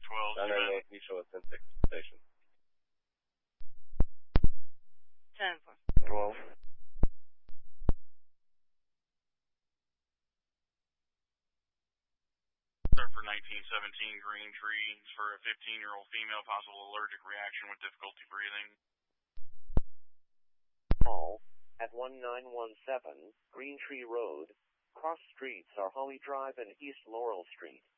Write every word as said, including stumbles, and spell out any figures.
twelve. nine nine eight, you show us ten six station. ten four. twelve. Start for nineteen seventeen Green Tree for a fifteen-year-old female, possible allergic reaction with difficulty breathing. Call at one nine one seven Green Tree Road. Cross streets are Holly Drive and East Laurel Street.